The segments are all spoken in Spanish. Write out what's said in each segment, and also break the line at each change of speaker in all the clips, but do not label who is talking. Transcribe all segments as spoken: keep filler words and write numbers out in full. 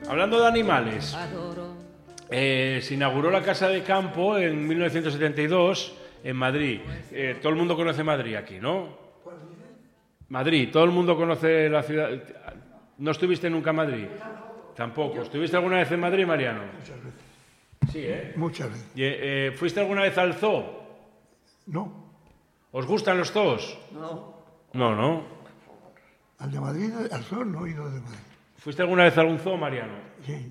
Hablando de animales, eh, se inauguró la Casa de Campo en mil novecientos setenta y dos en Madrid. Eh, todo el mundo conoce Madrid aquí, ¿no? Madrid, todo el mundo conoce la ciudad. ¿No estuviste nunca en Madrid? Tampoco. ¿Estuviste alguna vez en Madrid, Mariano?
Muchas veces.
Sí, ¿eh?
Muchas veces.
Y, eh, ¿Fuiste alguna vez al zoo?
No.
¿Os gustan los zoos?
No.
No, no.
Al de Madrid, al zoo, no he ido de Madrid.
¿Fuiste alguna vez a algún zoo, Mariano?
Sí.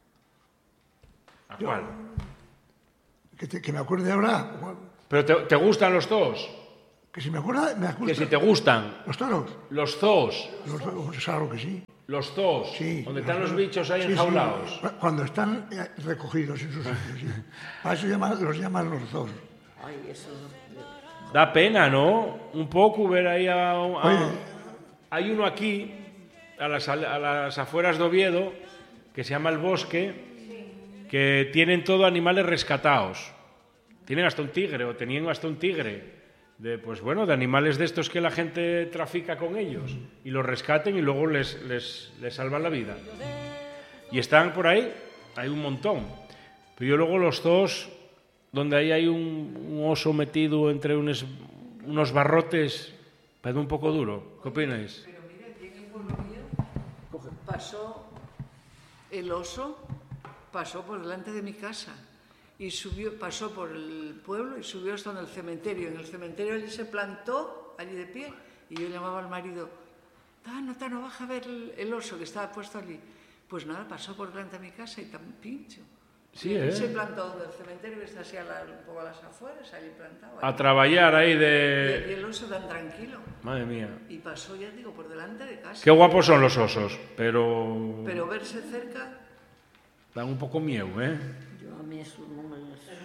¿A cuál?
Que, te, que me acuerde ahora.
¿Pero te, te gustan los zoos?
Que si me acuerda, me acuerdo.
Que si te gustan.
¿Los toros?
Los zoos.
Los, pues, claro que sí.
Los zoos.
Sí.
Donde están los
zoos.
bichos ahí
Sí,
enjaulados.
Sí. Cuando están recogidos en sus sitios, sí. Para eso llaman, los llaman los zoos.
Ay, eso...
Da pena, ¿no? Un poco ver ahí a... a...
Oye.
Hay uno aquí, a las, a las afueras de Oviedo, que se llama El Bosque, que tienen todo animales rescatados. Tienen hasta un tigre, o tenían hasta un tigre. De, pues bueno, de animales de estos que la gente trafica con ellos. Y los rescaten y luego les, les, les salvan la vida. Y están por ahí, hay un montón. Pero yo luego los zoos, donde ahí hay un, un oso metido entre unos, unos barrotes, parece un poco duro. ¿Qué opináis?
Pero mira, aquí en el pueblo mío pasó el oso, pasó por delante de mi casa y subió, pasó por el pueblo y subió hasta en el cementerio. En el cementerio allí se plantó, allí de pie, y yo llamaba al marido, Tano, Tano, baja a ver el, el oso que estaba puesto allí. Pues nada, pasó por delante de mi casa y tan pincho.
Sí,
y
¿eh?
Se plantó del cementerio, que está así a la, un poco a las afueras, allí plantado.
A trabajar ahí
Y,
de...
y el oso tan tranquilo.
Madre mía.
Y pasó, ya digo, por delante de casa.
Qué guapos son los osos, pero...
Pero verse cerca...
Dan un poco miedo, ¿eh?
Yo a mí eso no me...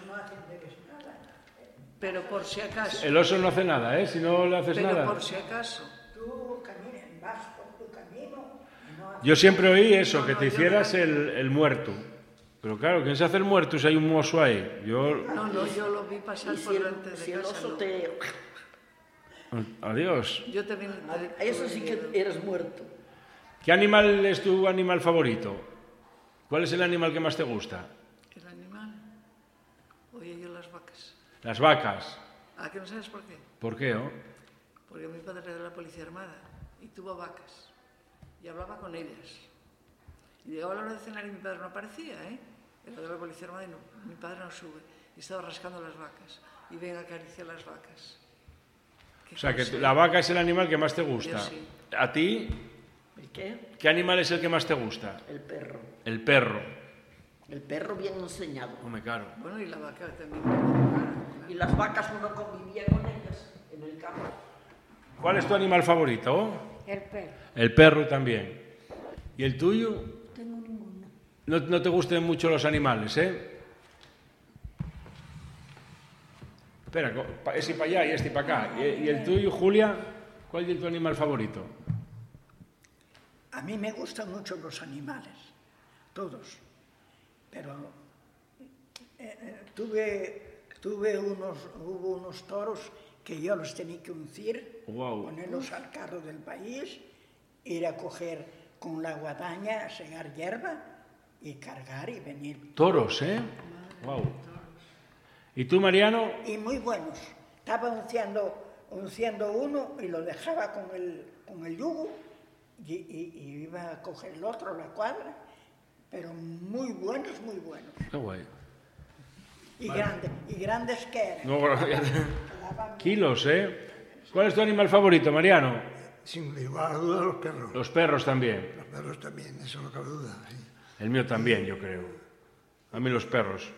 Pero por si acaso.
El oso no hace nada, ¿eh? Si no le haces
Pero
nada.
por si acaso.
Tú caminas, vas por tu camino. No
Yo siempre oí eso,
No,
que
no,
te
yo
hicieras
me-
el, el muerto. Pero claro, ¿quién se hace el muerto si hay un oso ahí? Yo...
No, no, yo lo vi pasar
Y
por
si el,
delante de
si el
casa.
oso
no.
te...
Adiós.
Yo también.
A eso sí que eres muerto.
¿Qué animal es tu animal favorito? ¿Cuál es el animal que más te gusta?
El animal. Oye, yo las vacas.
Las vacas.
¿A que no sabes por qué?
¿Por qué, oh?
Porque mi padre era de la Policía Armada y tuvo vacas. Y hablaba con ellas. Y llegaba la hora de cenar y mi padre no aparecía, ¿eh? Era de la Policía Armada y no, mi padre no sube. Y estaba rascando las vacas. Y ven a acariciar las vacas. Qué
O sea, que
cosa,
la
¿eh?
vaca es el animal que más te gusta.
Yo sí.
¿A ti?
¿El qué?
¿Qué animal es el que más te gusta?
El perro.
El perro.
El perro bien enseñado.
Hombre, claro.
Bueno, y la vaca también.
Y las vacas uno convivía con ellas en el campo.
¿Cuál es tu animal favorito? oh?
el perro.
El perro también. ¿Y el tuyo?
Tengo ninguno.
No, no te gusten mucho los animales, ¿eh? Espera, co- pa- ese para allá y este para acá. ¿Y, y el tuyo, Julia? ¿Cuál es tu animal favorito?
A mí me gustan mucho los animales, todos. Pero eh, eh, tuve, tuve unos, hubo unos toros que yo los tenía que uncir,
Guau.
ponerlos al carro del país, ir a coger con la guadaña, a segar hierba y cargar y venir.
Toros, ¿eh? Wow. ¿Y tú, Mariano?
Y muy buenos. Estaba unciando, unciando uno y lo dejaba con el, con el yugo y, y- y iba a coger el otro, la cuadra, pero muy buenos, muy buenos.
Qué guay.
Y, grandes, y grandes que eran.
No, bueno, ya-
Daban-
Kilos, ¿eh? ¿Cuál es tu animal favorito, Mariano?
Sin lugar a duda, los perros.
Los perros también.
Los perros también, eso no cabe duda. Sí.
El mío también, yo creo. A mí los perros.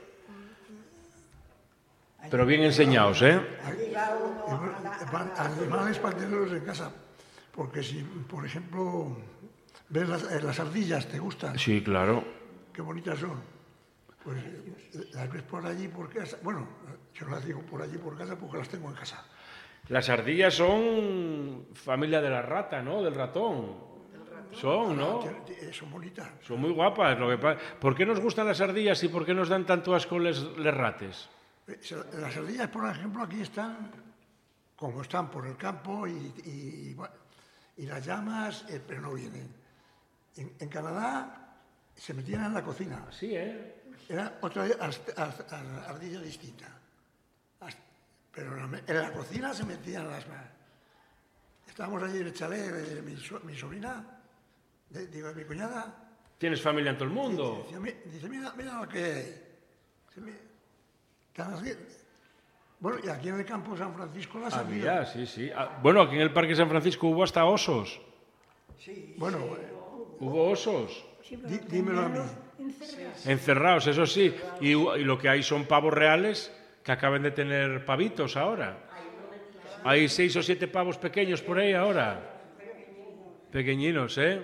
Pero bien enseñados, ¿eh?
Allí va uno
Y bueno,
a la- a
van-
la-
animales para tenerlos en casa. Porque si, por ejemplo, ves las, eh, las ardillas, ¿te gustan?
Sí, claro.
Qué bonitas son. Pues eh, las ves por allí, por casa. Bueno, yo las digo por allí, por casa, porque las tengo en casa.
Las ardillas son familia de la rata, ¿no? Del ratón. Son, ¿no?
Eh, Son bonitas.
Son muy guapas. Lo que pa- ¿Por qué nos gustan las ardillas y por qué nos dan tanto asco les, les rates?
Eh, se- Las ardillas, por ejemplo, aquí están como están por el campo y, y, bueno, y las llamas, eh, pero no vienen. En, en Canadá se metían en la cocina.
Sí, ¿eh?
Era otra ast- ast- ardilla distinta. Ast- Pero en la, en la cocina se metían las... Estábamos allí en el chalet de mi, so- mi sobrina, de, digo, de mi cuñada.
Tienes familia en todo el mundo.
Dice, "Mi- dice, mira, mira lo que hay. Dice, "Mi- están así". Bueno, y aquí en el campo de San Francisco las
Había, sí, sí. Ah, bueno, aquí en el Parque San Francisco hubo hasta osos.
Bueno, eh,
Hubo osos.
di- dímelo a mí.
Encerrados, eso sí. Y, y lo que hay son pavos reales que acaban de tener pavitos ahora. Hay seis o siete pavos pequeños por ahí ahora. Pequeñinos, ¿eh?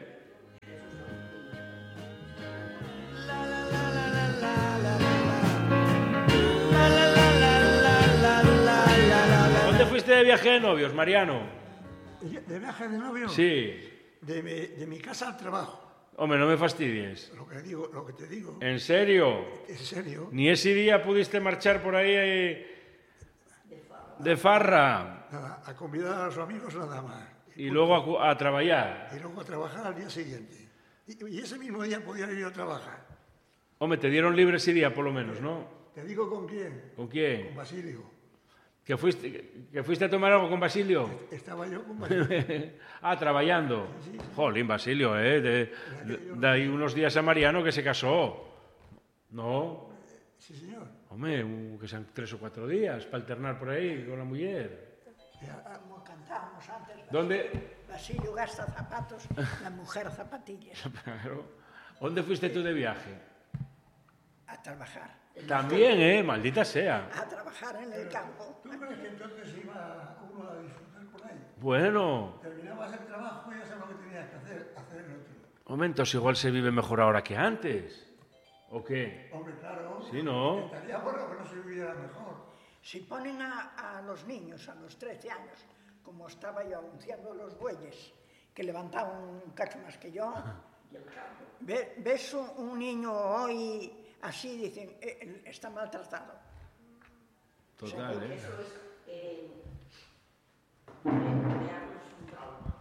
¿Dónde fuiste de viaje de novios, Mariano?
¿De viaje de novio?
Sí.
De mi, de mi casa al trabajo.
Hombre, no me fastidies.
Lo que, digo, lo que te digo,
¿En serio?
en serio,
¿Ni ese día pudiste marchar por ahí eh, de farra
nada, a convidar a los amigos nada más.
y luego a, cu- a trabajar?
Y luego a trabajar al día siguiente. Y, y ese mismo día podía ir a trabajar.
Hombre, te dieron libre ese día por lo menos, ¿no?
Te digo con quién,
¿Con
con
quién?
Basilio.
¿Que fuiste, que fuiste a tomar algo con Basilio?
Estaba yo con Basilio.
Ah, trabajando. Jolín, Basilio, ¿eh? De, de, de ahí unos días a Mariano que se casó. ¿No?
Sí, señor.
Hombre, un- que sean tres o cuatro días para alternar por ahí con la mujer.
Como cantábamos antes,
¿Dónde?
Basilio gasta zapatos, la mujer zapatillas.
Claro. ¿Dónde fuiste tú de viaje?
A trabajar,
También, ¿eh? Maldita sea.
a trabajar en el campo.
¿Tú crees que entonces iba uno a disfrutar por ahí?
Bueno,
Terminabas el trabajo y ya sabes lo que tenías que hacer, hacer el otro.
momentos igual se vive mejor ahora que antes. ¿O qué?
Hombre, claro.
Sí, ¿no?
Estaría bueno que no se viviera mejor.
Si ponen a, a los niños a los trece años, como estaba yo anunciando los bueyes, que levantaban un cacho más que yo, ve- ves un, un niño hoy así, dicen, "Eh, eh, está maltratado".
Total, ¿eh?
Eso es eh, crearnos un trauma.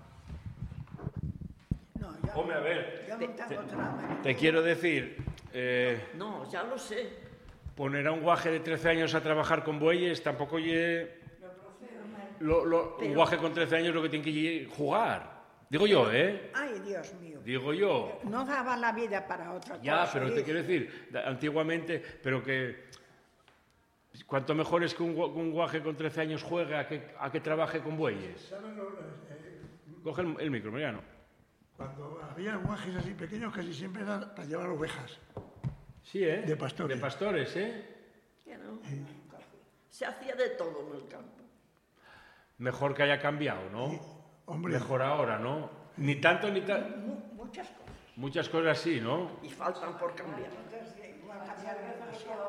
No, yo,
Hombre, a ver,
yo no tengo trauma.
te quiero decir, eh,
No, ya lo sé.
poner a un guaje de trece años a trabajar con bueyes tampoco lle... Lo, lo, un guaje con trece años lo que tiene que lle- jugar. Digo yo, ¿eh?
Ay, Dios mío.
Digo yo.
No daba la vida para otra
Ya,
cosa.
pero te
hijo.
quiero decir, da- antiguamente, pero que... Cuanto mejor es que un, gua- un guaje con trece años juegue a que, a que trabaje con bueyes.
¿Sabes lo- eh,
Coge el, el micro, Mariano.
Cuando había guajes así pequeños, casi siempre eran para llevar ovejas.
Sí, ¿eh?
De pastores.
De pastores, ¿eh?
Que no. Se hacía de todo en el campo.
Mejor que haya cambiado, ¿no?
Hombre,
Mejor ahora, ¿no? Ni tanto ni tanto.
Mu- muchas cosas.
Muchas cosas sí, ¿no?
Y faltan por cambiar.
Entonces, igual cambiar demasiado.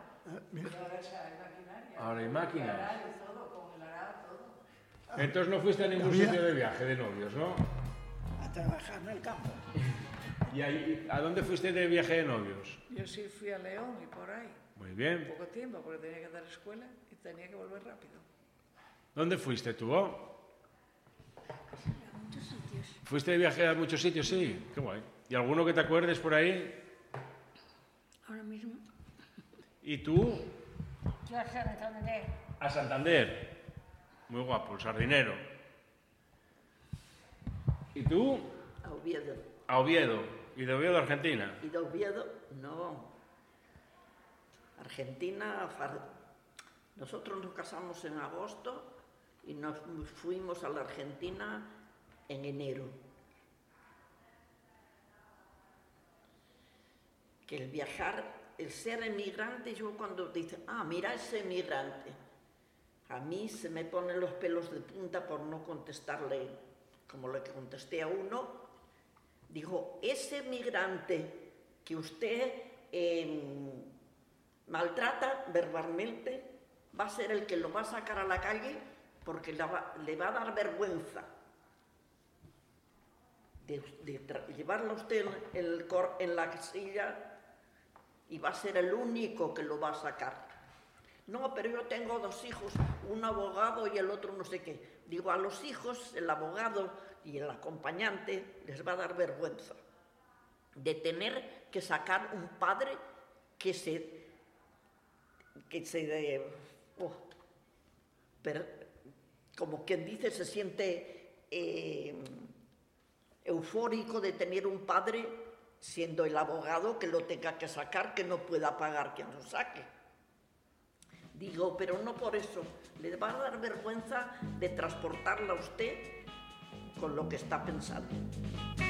Ahora hay máquinas. Entonces no fuiste a ningún
Había-
sitio de viaje de novios, ¿no?
A trabajar en el campo.
¿Y ahí, a dónde fuiste de viaje de novios?
Yo sí fui a León y por ahí.
Muy bien.
Poco tiempo porque tenía que dar escuela y tenía que volver rápido.
¿Dónde fuiste tú? oh? ¿Fuiste de viaje a muchos sitios? Sí. Qué guay. ¿Y alguno que te acuerdes por ahí?
Ahora mismo.
¿Y tú?
Yo a Santander.
A Santander. Muy guapo, el sardinero. ¿Y tú?
A Oviedo.
A Oviedo. ¿Y de Oviedo a Argentina?
Y de Oviedo, no. Argentina, far- nosotros nos casamos en agosto y nos fuimos a la Argentina en enero. Que el viajar, el ser emigrante, yo cuando dicen, ah, mira ese emigrante, a mí se me ponen los pelos de punta por no contestarle como le contesté a uno. Dijo, ese migrante que usted eh, maltrata verbalmente va a ser el que lo va a sacar a la calle porque le va, le va a dar vergüenza de, de tra- llevarlo a usted en, el cor- en la silla y va a ser el único que lo va a sacar. No, pero yo tengo dos hijos, un abogado y el otro no sé qué. Digo, a los hijos, el abogado y el acompañante les va a dar vergüenza. de tener que sacar un padre que se, que se, oh, per, como quien dice, se siente eh, eufórico de tener un padre siendo el abogado que lo tenga que sacar, que no pueda pagar quien lo saque. Digo, pero no por eso, le va a dar vergüenza de transportarla a usted con lo que está pensando.